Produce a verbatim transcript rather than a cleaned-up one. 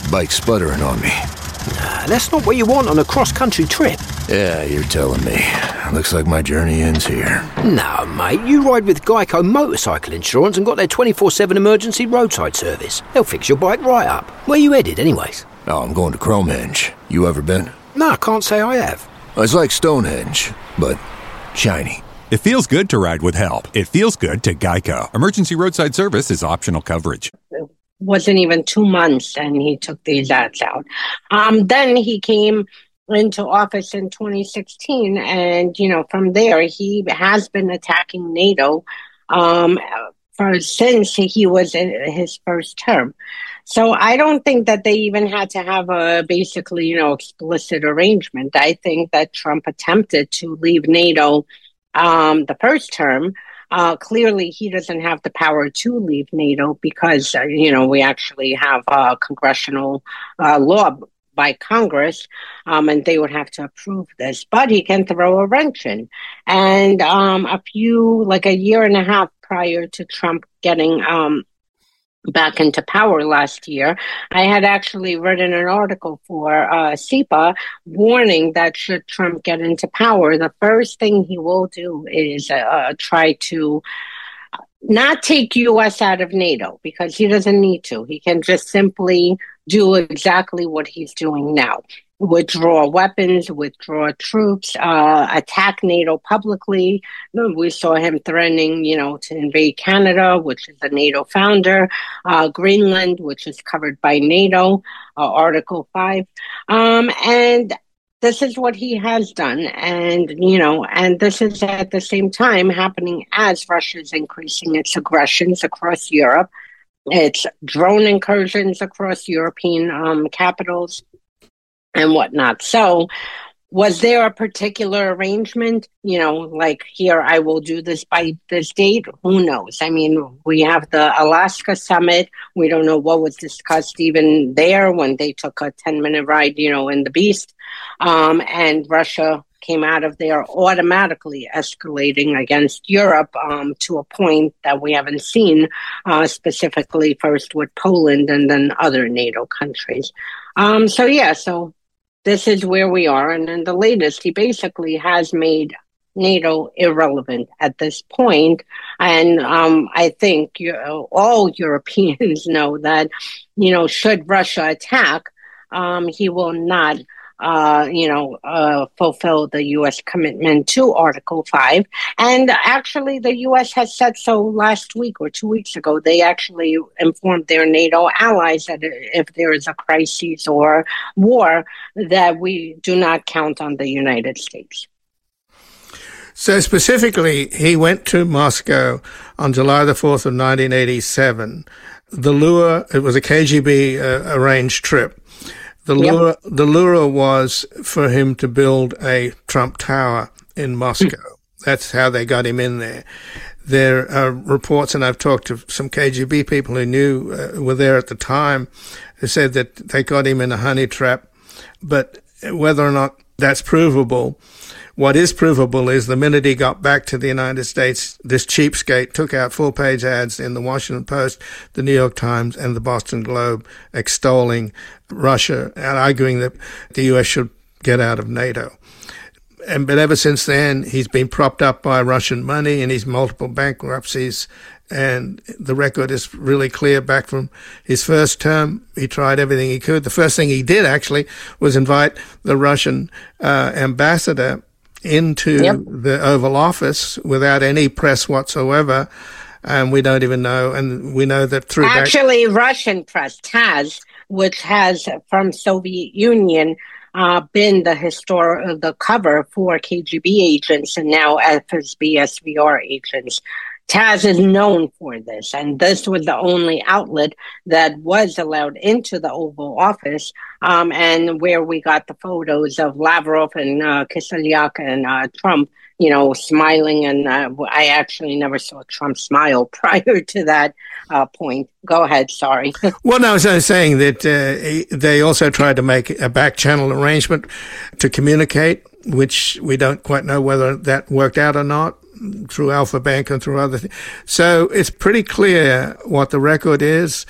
bike's sputtering on me. Nah, that's not what you want on a cross-country trip. Yeah, you're telling me. Looks like my journey ends here. No, mate, you ride with Geico Motorcycle Insurance and got their twenty-four seven emergency roadside service. They'll fix your bike right up. Where you headed, anyways? Oh, I'm going to Cromehenge. You ever been? No, I can't say I have. It's like Stonehenge, but shiny. It feels good to ride with help. It feels good to Geico. Emergency roadside service is optional coverage. Wasn't even two months and he took these ads out. Um, then he came into office in twenty sixteen, and, you know, from there he has been attacking NATO um, for since he was in his first term. So I don't think that they even had to have a basically, you know, explicit arrangement. I think that Trump attempted to leave NATO um, the first term. Uh, clearly, he doesn't have the power to leave NATO because, uh, you know, we actually have a congressional uh, law by Congress, um, and they would have to approve this. But he can throw a wrench in. And um, a few, like a year and a half prior to Trump getting um, back into power last year, I had actually written an article for uh, C I P A warning that should Trump get into power, the first thing he will do is uh, try to not take U S out of NATO, because he doesn't need to. He can just simply do exactly what he's doing now. Withdraw weapons, withdraw troops, uh, attack NATO publicly. We saw him threatening, you know, to invade Canada, which is a NATO founder, uh, Greenland, which is covered by NATO, uh, Article five. Um, and this is what he has done. And, you know, and this is at the same time happening as Russia is increasing its aggressions across Europe. It's drone incursions across European um, capitals and whatnot. So was there a particular arrangement? You know, like, here, I will do this by this date? Who knows? I mean, we have the Alaska summit. We don't know what was discussed even there when they took a ten-minute ride, you know, in the Beast. Um, and Russia came out of there automatically escalating against Europe um, to a point that we haven't seen, uh, specifically first with Poland and then other NATO countries. Um, so, yeah, so this is where we are. And then the latest, he basically has made NATO irrelevant at this point. And um, I think you know, all Europeans know that, you know, should Russia attack, um, he will not Uh, you know, uh, fulfill the U S commitment to Article five. And actually, the U S has said so last week or two weeks ago. They actually informed their NATO allies that if there is a crisis or war, that we do not count on the United States. So specifically, he went to Moscow on July the fourth of nineteen eighty-seven. The lure, it was a K G B uh, arranged trip. The lure, yep. the lure was for him to build a Trump Tower in Moscow. Mm. That's how they got him in there. There are reports, and I've talked to some K G B people who knew, uh, were there at the time, who said that they got him in a honey trap. But whether or not that's provable, what is provable is the minute he got back to the United States, this cheapskate took out full-page ads in the Washington Post, the New York Times, and the Boston Globe extolling Russia and arguing that the U S should get out of NATO. And but ever since then, he's been propped up by Russian money in his multiple bankruptcies. And the record is really clear back from his first term. He tried everything he could. The first thing he did, actually, was invite the Russian uh, ambassador into yep. the Oval Office without any press whatsoever. And we don't even know. And we know that through... Actually, back- Russian press, TASS, which has from Soviet Union uh, been the histor- the cover for K G B agents and now F S B, S V R agents. TASS is known for this, and this was the only outlet that was allowed into the Oval Office, um, and where we got the photos of Lavrov and uh, Kislyak and uh, Trump, you know, smiling. And uh, I actually never saw Trump smile prior to that uh, point. Go ahead, sorry. Well, no, I was saying that uh, they also tried to make a back channel arrangement to communicate, which we don't quite know whether that worked out or not, through Alpha Bank and through other things. So it's pretty clear what the record is.